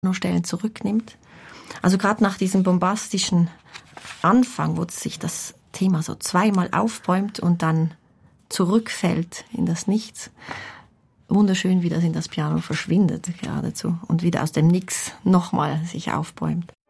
Stellen zurücknimmt. Also gerade nach diesem bombastischen Anfang, wo sich das Thema so zweimal aufbäumt und dann zurückfällt in das Nichts. Wunderschön, wie das in das Piano verschwindet geradezu und wieder aus dem Nix nochmal sich aufbäumt.